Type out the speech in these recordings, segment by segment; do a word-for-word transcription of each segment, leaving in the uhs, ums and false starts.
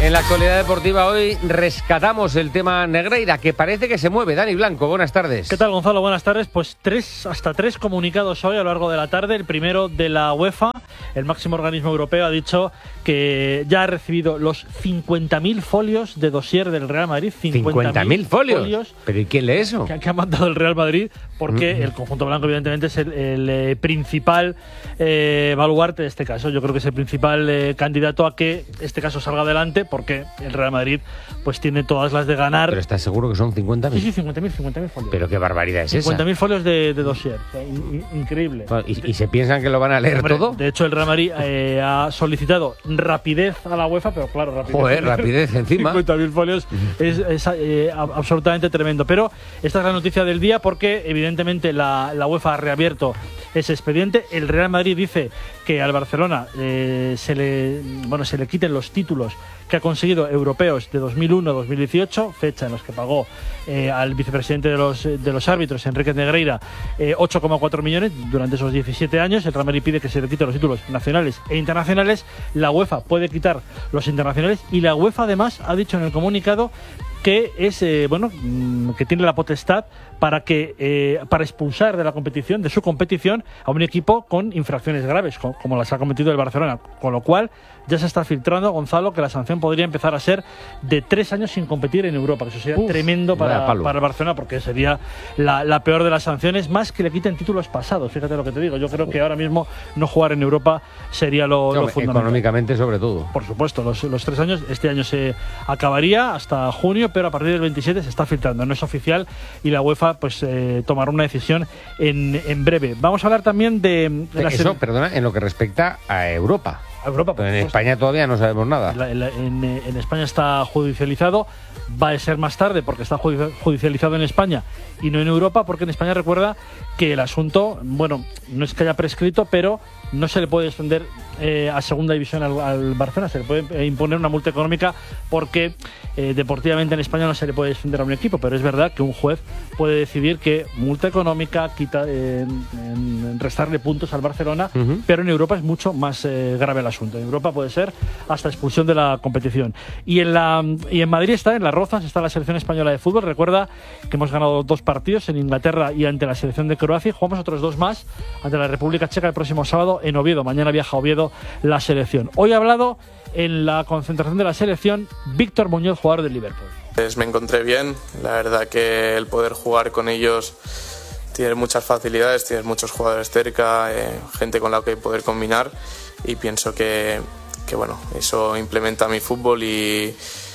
En la actualidad deportiva hoy rescatamos el tema Negreira, que parece que se mueve. Dani Blanco, buenas tardes. ¿Qué tal, Gonzalo? Buenas tardes. Pues tres, hasta tres comunicados hoy a lo largo de la tarde. El primero de la UEFA, el máximo organismo europeo, ha dicho que ya ha recibido los cincuenta mil folios de dossier del Real Madrid. ¿cincuenta mil folios? folios? ¿Pero y quién lee eso? Que, que ha mandado el Real Madrid, porque mm. el conjunto blanco evidentemente es el, el eh, principal eh, baluarte de este caso. Yo creo que es el principal eh, candidato a que este caso salga adelante, porque el Real Madrid pues tiene todas las de ganar. ¿Pero estás seguro que son cincuenta mil? Sí, sí, cincuenta mil folios. ¿Pero qué barbaridad es esa? cincuenta mil folios de, de dossier. O sea, in, in, increíble. ¿Y, ¿Y se piensan que lo van a leer Hombre, todo? De hecho, el Real Madrid eh, ha solicitado rapidez a la UEFA, pero claro, rapidez. Joder, rapidez encima. cincuenta mil folios es, es eh, absolutamente tremendo. Pero esta es la noticia del día, porque evidentemente la, la UEFA ha reabierto ese expediente. El Real Madrid dice que al Barcelona eh, se le bueno se le quiten los títulos que ha conseguido europeos de dos mil uno a dos mil dieciocho, fecha en los que pagó eh, al vicepresidente de los de los árbitros, Enrique Negreira, eh, ocho coma cuatro millones durante esos diecisiete años. El Real Madrid pide que se le quiten los títulos nacionales e internacionales. La UEFA puede quitar los internacionales, y la UEFA además ha dicho en el comunicado que es eh, bueno que tiene la potestad para que eh, para expulsar de la competición, de su competición, a un equipo con infracciones graves, como, como las ha cometido el Barcelona, con lo cual ya se está filtrando, Gonzalo, que la sanción podría empezar a ser de tres años sin competir en Europa, que eso sería Uf, tremendo para, para el Barcelona, porque sería la, la peor de las sanciones, más que le quiten títulos pasados. Fíjate lo que te digo, yo creo que ahora mismo no jugar en Europa sería lo, no, lo fundamental. Económicamente, sobre todo. Por supuesto, los, los tres años, este año se acabaría hasta junio, pero a partir del veintisiete se está filtrando, no es oficial, y la UEFA pues eh, tomará una decisión en, en breve. Vamos a hablar también de... de Eso, la... perdona, en lo que respecta a Europa. Europa, pero en España todavía no sabemos nada. En, en, en España está judicializado, va a ser más tarde porque está judicializado en España y no en Europa, porque en España recuerda que el asunto, bueno, no es que haya prescrito, pero no se le puede extender eh, a segunda división al, al Barcelona, se le puede imponer una multa económica porque eh, deportivamente en España no se le puede extender a un equipo, pero es verdad que un juez puede decidir que multa económica quita eh, en, en restarle puntos al Barcelona, uh-huh. pero en Europa es mucho más eh, grave el asunto. En Europa puede ser hasta expulsión de la competición. Y en la y en Madrid está, en Las Rozas, está la selección española de fútbol. Recuerda que hemos ganado dos partidos en Inglaterra y ante la selección de Croacia, y jugamos otros dos más ante la República Checa el próximo sábado en Oviedo. Mañana viaja a Oviedo la selección. Hoy ha hablado en la concentración de la selección Víctor Muñoz, jugador del Liverpool. Pues me encontré bien, la verdad que el poder jugar con ellos tiene muchas facilidades, tienes muchos jugadores cerca, eh, gente con la que poder combinar, y pienso que, que bueno, eso implementa mi fútbol y,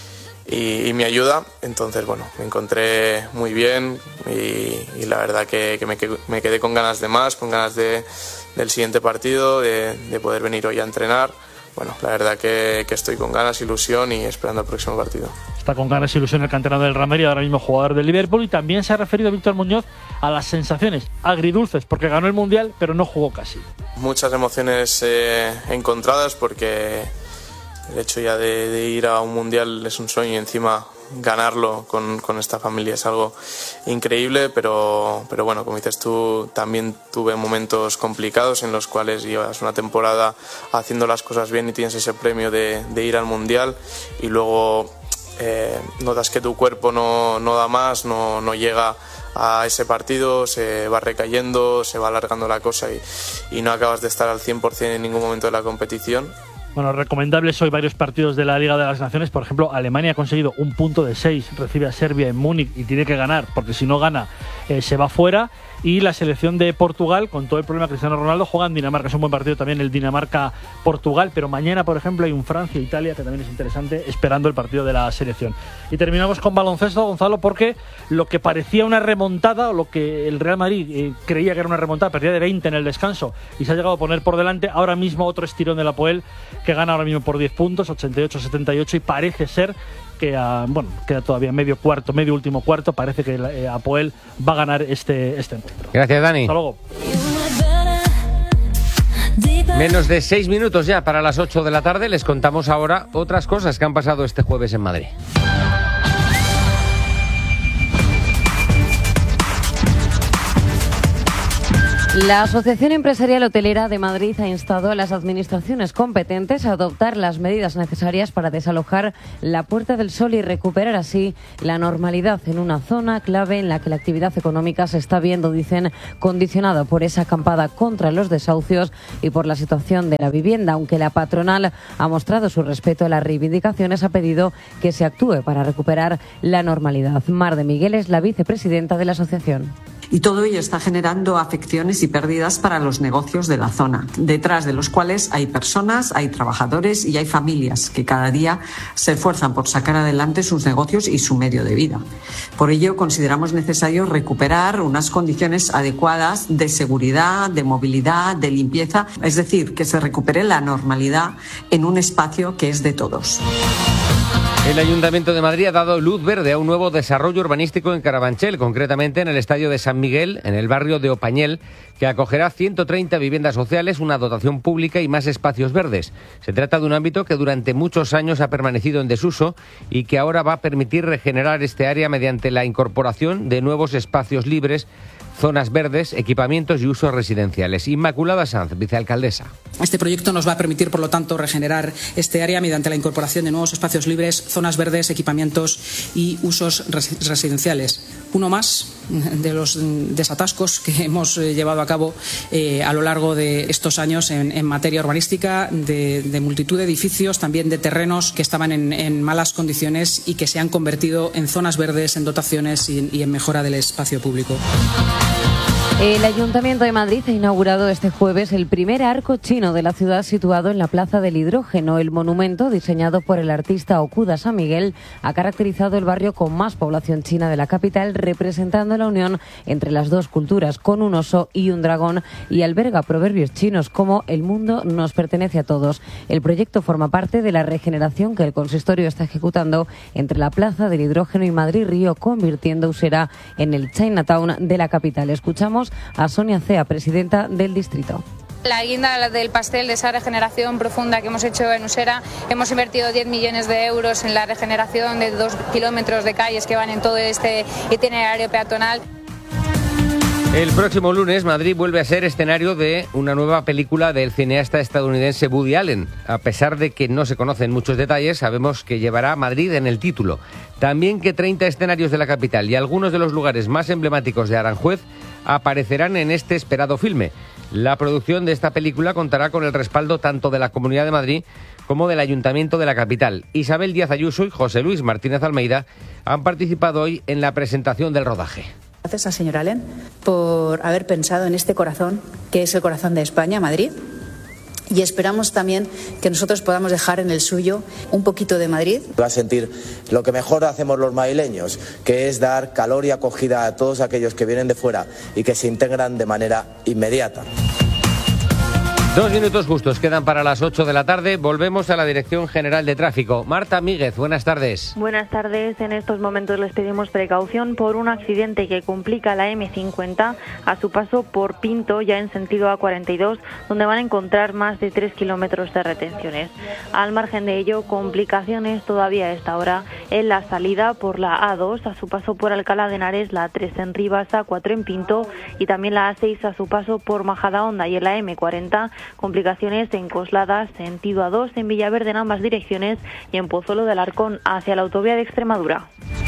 y, y me ayuda. Entonces bueno, me encontré muy bien y, y la verdad que, que me, quedé, me quedé con ganas de más, con ganas de, del siguiente partido, de, de poder venir hoy a entrenar. Bueno, la verdad que, que estoy con ganas, ilusión y esperando el próximo partido. Está con ganas, ilusión el canterano del Real Madrid, ahora mismo jugador del Liverpool, y también se ha referido Víctor Muñoz a las sensaciones agridulces, porque ganó el Mundial, pero no jugó casi. Muchas emociones eh, encontradas, porque el hecho ya de, de ir a un Mundial es un sueño, y encima ganarlo con, con esta familia es algo increíble, pero, pero bueno, como dices tú, también tuve momentos complicados en los cuales llevas una temporada haciendo las cosas bien y tienes ese premio de, de ir al Mundial, y luego eh, notas que tu cuerpo no, no da más, no, no llega a ese partido, se va recayendo, se va alargando la cosa y, y no acabas de estar al cien por ciento en ningún momento de la competición. Bueno, recomendables hoy varios partidos de la Liga de las Naciones. Por ejemplo, Alemania ha conseguido un punto de seis, recibe a Serbia en Múnich y tiene que ganar, porque si no gana eh, se va fuera. Y la selección de Portugal, con todo el problema de Cristiano Ronaldo, juega en Dinamarca. Es un buen partido también el Dinamarca-Portugal, pero mañana, por ejemplo, hay un Francia-Italia que también es interesante, esperando el partido de la selección. Y terminamos con baloncesto, Gonzalo, porque lo que parecía una remontada, o lo que el Real Madrid eh, creía que era una remontada, perdía de veinte en el descanso y se ha llegado a poner por delante. Ahora mismo otro estirón del Apoel, que gana ahora mismo por diez puntos, ochenta y ocho a setenta y ocho, y parece ser que uh, bueno, queda todavía medio cuarto, medio último cuarto, parece que eh, Apoel va a ganar este, este encuentro. Gracias, Dani. Hasta luego. Menos de seis minutos ya para las ocho de la tarde. Les contamos ahora otras cosas que han pasado este jueves en Madrid. La Asociación Empresarial Hotelera de Madrid ha instado a las administraciones competentes a adoptar las medidas necesarias para desalojar la Puerta del Sol y recuperar así la normalidad en una zona clave en la que la actividad económica se está viendo, dicen, condicionada por esa acampada contra los desahucios y por la situación de la vivienda. Aunque la patronal ha mostrado su respeto a las reivindicaciones, ha pedido que se actúe para recuperar la normalidad. Mar de Miguel es la vicepresidenta de la asociación. Y todo ello está generando afecciones y pérdidas para los negocios de la zona, detrás de los cuales hay personas, hay trabajadores y hay familias que cada día se esfuerzan por sacar adelante sus negocios y su medio de vida. Por ello, consideramos necesario recuperar unas condiciones adecuadas de seguridad, de movilidad, de limpieza, es decir, que se recupere la normalidad en un espacio que es de todos. El Ayuntamiento de Madrid ha dado luz verde a un nuevo desarrollo urbanístico en Carabanchel, concretamente en el Estadio de San Miguel, en el barrio de Opañel, que acogerá ciento treinta viviendas sociales, una dotación pública y más espacios verdes. Se trata de un ámbito que durante muchos años ha permanecido en desuso y que ahora va a permitir regenerar este área mediante la incorporación de nuevos espacios libres, zonas verdes, equipamientos y usos residenciales. Inmaculada Sanz, vicealcaldesa. Este proyecto nos va a permitir, por lo tanto, regenerar este área mediante la incorporación de nuevos espacios libres, zonas verdes, equipamientos y usos residenciales. Uno más de los desatascos que hemos llevado a cabo eh, a lo largo de estos años en, en materia urbanística, de, de multitud de edificios, también de terrenos que estaban en, en malas condiciones y que se han convertido en zonas verdes, en dotaciones y, y en mejora del espacio público. El Ayuntamiento de Madrid ha inaugurado este jueves el primer arco chino de la ciudad, situado en la Plaza del Hidrógeno. El monumento, diseñado por el artista Okuda San Miguel, ha caracterizado el barrio con más población china de la capital, representando la unión entre las dos culturas, con un oso y un dragón, y alberga proverbios chinos como "el mundo nos pertenece a todos". El proyecto forma parte de la regeneración que el consistorio está ejecutando entre la Plaza del Hidrógeno y Madrid Río, convirtiendo Usera en el Chinatown de la capital. Escuchamos a Sonia Cea, presidenta del distrito. La guinda del pastel de esa regeneración profunda que hemos hecho en Usera, hemos invertido diez millones de euros en la regeneración de dos kilómetros de calles que van en todo este itinerario peatonal. El próximo lunes Madrid vuelve a ser escenario de una nueva película del cineasta estadounidense Woody Allen. A pesar de que no se conocen muchos detalles, sabemos que llevará Madrid en el título. También que treinta escenarios de la capital y algunos de los lugares más emblemáticos de Aranjuez aparecerán en este esperado filme. La producción de esta película contará con el respaldo tanto de la Comunidad de Madrid como del Ayuntamiento de la capital. Isabel Díaz Ayuso y José Luis Martínez Almeida han participado hoy en la presentación del rodaje. Gracias al señor Allen por haber pensado en este corazón, que es el corazón de España, Madrid. Y esperamos también que nosotros podamos dejar en el suyo un poquito de Madrid. Va a sentir lo que mejor hacemos los madrileños, que es dar calor y acogida a todos aquellos que vienen de fuera y que se integran de manera inmediata. Dos minutos justos quedan para las ocho de la tarde. Volvemos a la Dirección General de Tráfico. Marta Míguez, buenas tardes. Buenas tardes. En estos momentos les pedimos precaución por un accidente que complica la eme cincuenta a su paso por Pinto, ya en sentido A cuarenta y dos, donde van a encontrar más de tres kilómetros de retenciones. Al margen de ello, complicaciones todavía a esta hora en la salida por la A dos, a su paso por Alcalá de Henares, la A tres en Rivas, A cuatro en Pinto y también la A seis a su paso por Majadahonda, y en la eme cuarenta, complicaciones en Coslada, sentido A dos, en Villaverde en ambas direcciones y en Pozuelo del Arcón hacia la autovía de Extremadura.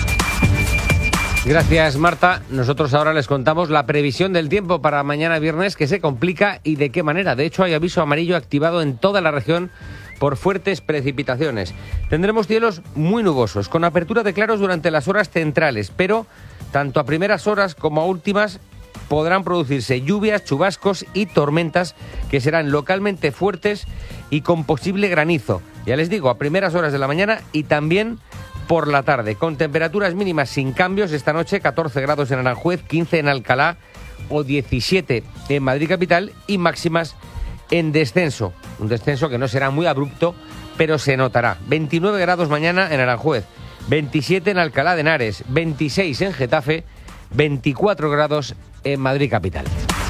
Gracias, Marta. Nosotros ahora les contamos la previsión del tiempo para mañana viernes, que se complica y de qué manera. De hecho, hay aviso amarillo activado en toda la región por fuertes precipitaciones. Tendremos cielos muy nubosos, con apertura de claros durante las horas centrales, pero tanto a primeras horas como a últimas podrán producirse lluvias, chubascos y tormentas que serán localmente fuertes y con posible granizo. Ya les digo, a primeras horas de la mañana y también por la tarde, con temperaturas mínimas sin cambios esta noche, catorce grados en Aranjuez, quince en Alcalá o diecisiete en Madrid capital, y máximas en descenso. Un descenso que no será muy abrupto, pero se notará. veintinueve grados mañana en Aranjuez, veintisiete en Alcalá de Henares, veintiséis en Getafe, veinticuatro grados en Madrid capital.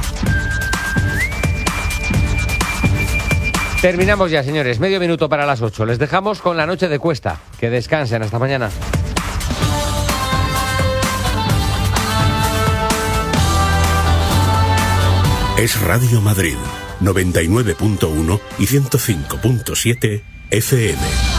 Terminamos ya, señores. Medio minuto para las ocho. Les dejamos con la noche de Cuesta. Que descansen. Hasta mañana. es Radio Madrid, noventa y nueve punto uno y ciento cinco punto siete F M.